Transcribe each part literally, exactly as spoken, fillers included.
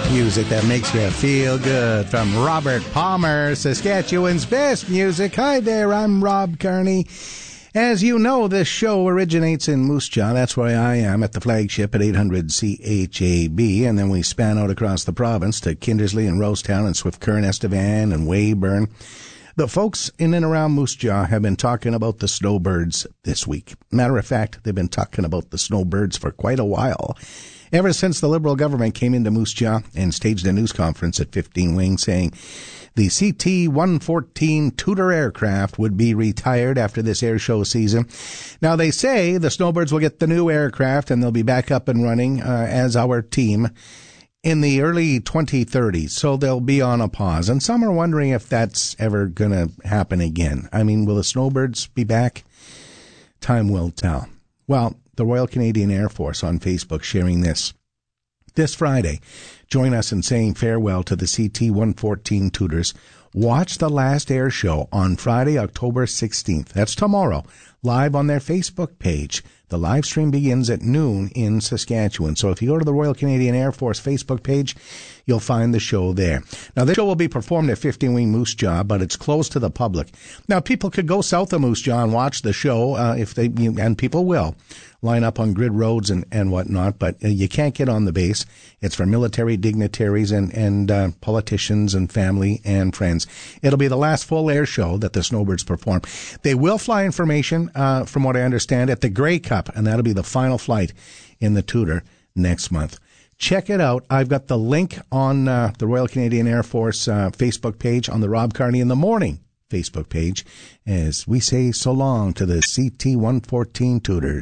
Music that makes you feel good from Robert Palmer, Saskatchewan's best music. Hi there, I'm Rob Kearney. As you know, this show originates in Moose Jaw. That's where I am at the flagship at eight hundred C H A B, and then we span out across the province to Kindersley and Rosetown and Swift Current, Estevan and Weyburn. The folks in and around Moose Jaw have been talking about the snowbirds this week. Matter of fact, they've been talking about the snowbirds for quite a while. Ever since the Liberal government came into Moose Jaw and staged a news conference at fifteen Wing saying the C T one fourteen Tudor aircraft would be retired after this air show season. Now, they say the snowbirds will get the new aircraft and they'll be back up and running uh, as our team in the early twenty thirties, so they'll be on a pause. And some are wondering if that's ever going to happen again. I mean, will the snowbirds be back? Time will tell. Well, the Royal Canadian Air Force on Facebook sharing this. This Friday, join us in saying farewell to the C T one fourteen Tudors. Watch the last air show on Friday, October sixteenth. That's tomorrow, live on their Facebook page. The live stream begins at noon in Saskatchewan. So if you go to the Royal Canadian Air Force Facebook page, you'll find the show there. Now, this show will be performed at fifteen Wing Moose Jaw, but it's closed to the public. Now, people could go south of Moose Jaw and watch the show, uh, if they, and people will line up on grid roads and, and whatnot, but uh, you can't get on the base. It's for military dignitaries and, and uh, politicians and family and friends. It'll be the last full air show that the snowbirds perform. They will fly information, uh, from what I understand, at the Grey Cup, and that'll be the final flight in the Tudor next month. Check it out. I've got the link on uh, the Royal Canadian Air Force uh, Facebook page on the Rob Kearney in the Morning Facebook page as we say so long to the C T one fourteen Tudors.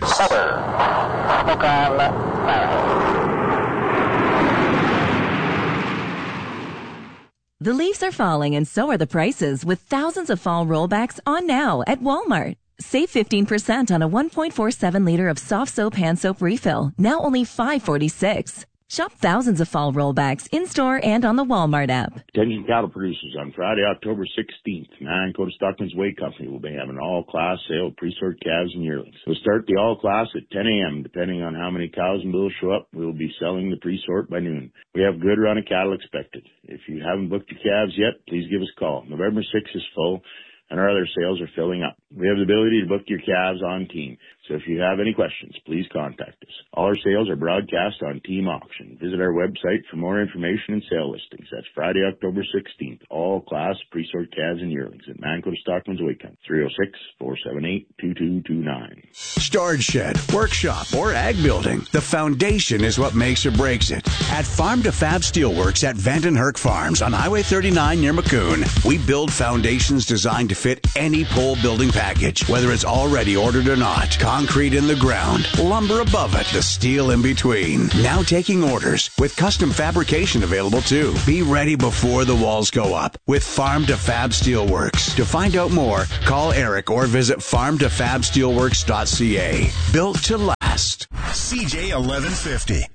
The leaves are falling and so are the prices, with thousands of fall rollbacks on now at Walmart. Save fifteen percent on a one point four seven liter of soft soap hand soap refill, now only five forty-six. Shop thousands of fall rollbacks in-store and on the Walmart app. Attention cattle producers, on Friday, October sixteenth, Mancoda Stockman's Way Company will be having an all-class sale of pre-sort calves and yearlings. We'll start the all-class at ten a.m. Depending on how many cows and bulls show up, we will be selling the pre-sort by noon. We have a good run of cattle expected. If you haven't booked your calves yet, please give us a call. November sixth is full, and our other sales are filling up. We have the ability to book your calves on Team, so if you have any questions, please contact us. All our sales are broadcast on Team Auction. Visit our website for more information and sale listings. That's Friday, October sixteenth, all class pre-sort calves and yearlings at Mancoda Stockman's Way Company, three oh six, four seven eight, two two two nine. Storage shed, workshop, or ag building, the foundation is what makes or breaks it. At Farm to Fab Steelworks at Vandenherk Farms on Highway thirty-nine near Maccoon, we build foundations designed to fit any pole building package, whether it's already ordered or not. Concrete in the ground, lumber above it, the steel in between. Now taking orders with custom fabrication available too. Be ready before the walls go up with Farm to Fab Steelworks. To find out more, call Eric or visit farm to fab steelworks dot c a. Built to last. C J eleven fifty.